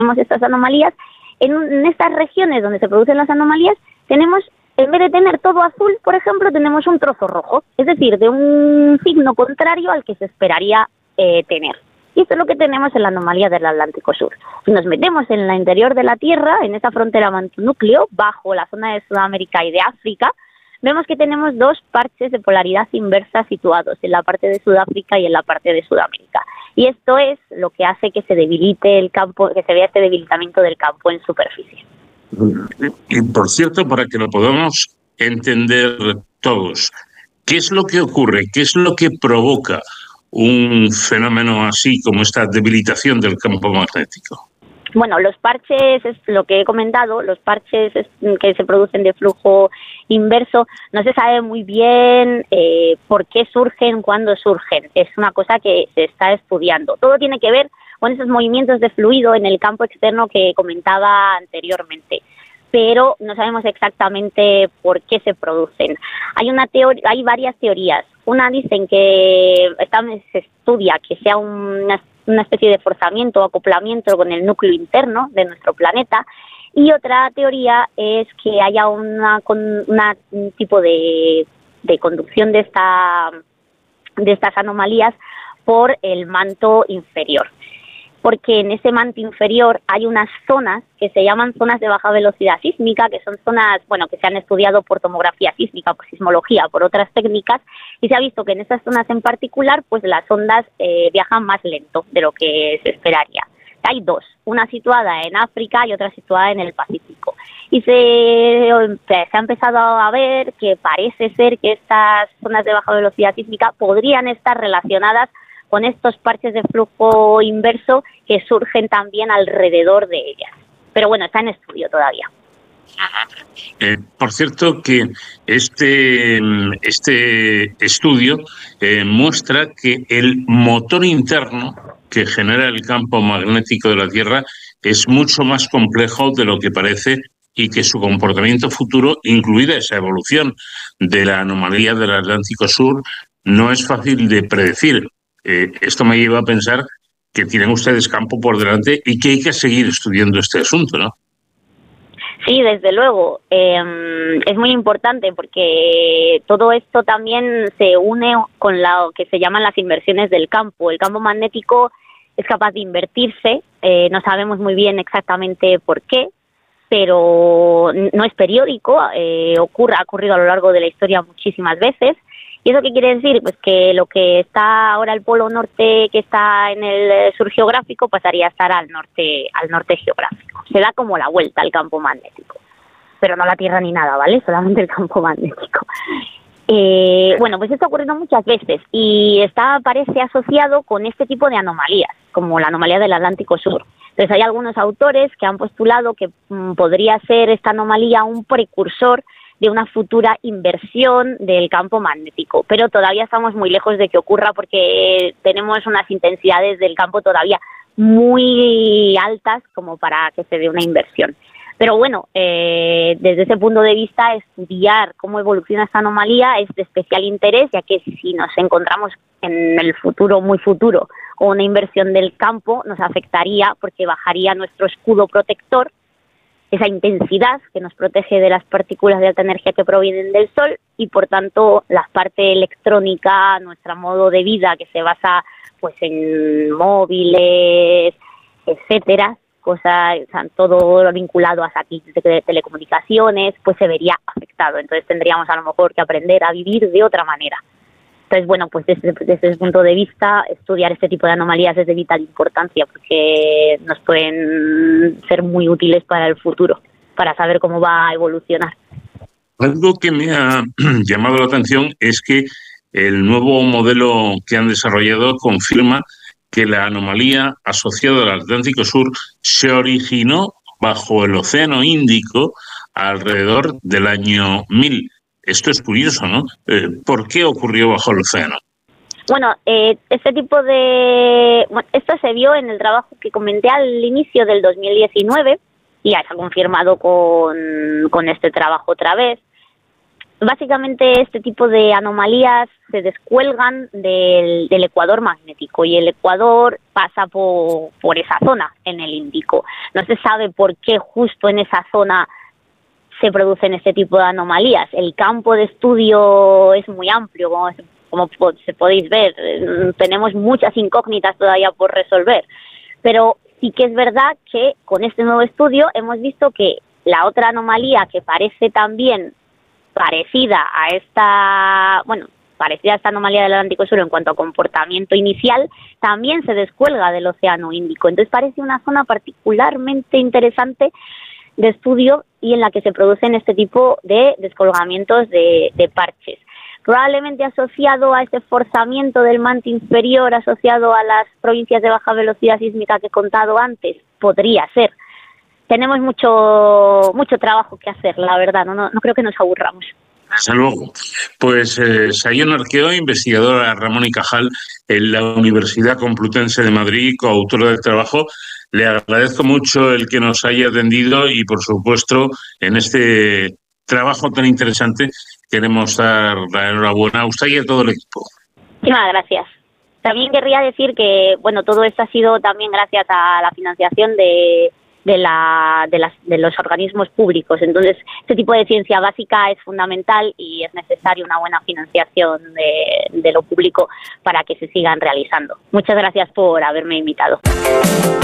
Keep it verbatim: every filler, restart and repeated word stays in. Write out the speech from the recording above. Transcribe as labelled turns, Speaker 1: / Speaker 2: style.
Speaker 1: tenemos estas anomalías, en, en estas regiones donde se producen las anomalías, tenemos, en vez de tener todo azul, por ejemplo, tenemos un trozo rojo, es decir, de un signo contrario al que se esperaría eh, tener. Y esto es lo que tenemos en la anomalía del Atlántico Sur. Si nos metemos en el interior de la Tierra, en esa frontera mantonúcleo, bajo la zona de Sudamérica y de África, vemos que tenemos dos parches de polaridad inversa situados, en la parte de Sudáfrica y en la parte de Sudamérica. Y esto es lo que hace que se debilite el campo, que se vea este debilitamiento del campo en superficie.
Speaker 2: Y por cierto, para que lo podamos entender todos, ¿qué es lo que ocurre? ¿Qué es lo que provoca un fenómeno así como esta debilitación del campo magnético?
Speaker 1: Bueno, los parches, es lo que he comentado, los parches que se producen de flujo inverso, no se sabe muy bien eh, por qué surgen, cuándo surgen. Es una cosa que se está estudiando. Todo tiene que ver con esos movimientos de fluido en el campo externo que comentaba anteriormente, pero no sabemos exactamente por qué se producen. Hay una teoría, hay varias teorías. Una dicen que esta se estudia que sea una, una especie de forzamiento o acoplamiento con el núcleo interno de nuestro planeta, y otra teoría es que haya una, una un tipo de, de conducción de esta de estas anomalías por el manto inferior. Porque en ese manto inferior hay unas zonas que se llaman zonas de baja velocidad sísmica, que son zonas, bueno, que se han estudiado por tomografía sísmica, por sismología, por otras técnicas, y se ha visto que en esas zonas en particular, pues las ondas eh, viajan más lento de lo que se esperaría. Hay dos, una situada en África y otra situada en el Pacífico. Y se, se ha empezado a ver que parece ser que estas zonas de baja velocidad sísmica podrían estar relacionadas con estos parches de flujo inverso que surgen también alrededor de ellas. Pero bueno, está en estudio todavía.
Speaker 2: Eh, por cierto, que este, este estudio eh, muestra que el motor interno que genera el campo magnético de la Tierra es mucho más complejo de lo que parece, y que su comportamiento futuro, incluida esa evolución de la anomalía del Atlántico Sur, no es fácil de predecir. Eh, esto me lleva a pensar que tienen ustedes campo por delante y que hay que seguir estudiando este asunto, ¿no?
Speaker 1: Sí, desde luego. Eh, es muy importante porque todo esto también se une con lo que se llaman las inversiones del campo. El campo magnético es capaz de invertirse, eh, no sabemos muy bien exactamente por qué, pero no es periódico, eh, ocurre, ha ocurrido a lo largo de la historia muchísimas veces. ¿Y eso qué quiere decir? Pues que lo que está ahora el polo norte, que está en el sur geográfico, pasaría a estar al norte, al norte geográfico. Se da como la vuelta al campo magnético, pero no la Tierra ni nada, ¿vale? Solamente el campo magnético. Eh, bueno, pues esto ha ocurrido muchas veces y está, parece asociado con este tipo de anomalías, como la anomalía del Atlántico Sur. Entonces hay algunos autores que han postulado que mmm, podría ser esta anomalía un precursor de una futura inversión del campo magnético, pero todavía estamos muy lejos de que ocurra porque tenemos unas intensidades del campo todavía muy altas como para que se dé una inversión. Pero bueno, eh, desde ese punto de vista, estudiar cómo evoluciona esta anomalía es de especial interés, ya que si nos encontramos en el futuro, muy futuro, con una inversión del campo, nos afectaría porque bajaría nuestro escudo protector, esa intensidad que nos protege de las partículas de alta energía que provienen del Sol, y por tanto la parte electrónica, nuestro modo de vida que se basa pues en móviles, etcétera, cosas, o sea, todo vinculado a satélites de telecomunicaciones, pues se vería afectado. Entonces tendríamos a lo mejor que aprender a vivir de otra manera. Entonces, bueno, pues desde, desde ese punto de vista, estudiar este tipo de anomalías es de vital importancia porque nos pueden ser muy útiles para el futuro, para saber cómo va a evolucionar.
Speaker 2: Algo que me ha llamado la atención es que el nuevo modelo que han desarrollado confirma que la anomalía asociada al Atlántico Sur se originó bajo el Océano Índico alrededor del año mil. Esto es curioso, ¿no? Eh, ¿Por qué ocurrió bajo el océano?
Speaker 1: Bueno, eh, este tipo de... Bueno, esto se vio en el trabajo que comenté al inicio del dos mil diecinueve y ya se ha confirmado con, con este trabajo otra vez. básicamente este tipo de anomalías se descuelgan del, del ecuador magnético y el ecuador pasa por, por esa zona en el Índico. No se sabe por qué justo en esa zona se producen este tipo de anomalías. El campo de estudio es muy amplio, como, como se podéis ver. Tenemos muchas incógnitas todavía por resolver, pero sí que es verdad que con este nuevo estudio hemos visto que la otra anomalía que parece también parecida a esta, bueno, parecida a esta anomalía del Atlántico Sur en cuanto a comportamiento inicial, también se descuelga del Océano Índico. Entonces parece una zona particularmente interesante de estudio y en la que se producen este tipo de descolgamientos de, de parches. Probablemente asociado a este forzamiento del manto inferior, asociado a las provincias de baja velocidad sísmica que he contado antes, podría ser. Tenemos mucho mucho trabajo que hacer, la verdad, no, no, no creo que nos aburramos.
Speaker 2: Desde luego. Pues eh, Sayón Arqueo, investigadora Ramón y Cajal en la Universidad Complutense de Madrid, coautora del trabajo, le agradezco mucho el que nos haya atendido y, por supuesto, en este trabajo tan interesante queremos dar la enhorabuena a usted y a todo el equipo.
Speaker 1: Muchísimas gracias. También querría decir que, bueno, todo esto ha sido también gracias a la financiación de de la de las de los organismos públicos. Entonces, este tipo de ciencia básica es fundamental y es necesaria una buena financiación de, de lo público para que se sigan realizando. Muchas gracias por haberme invitado.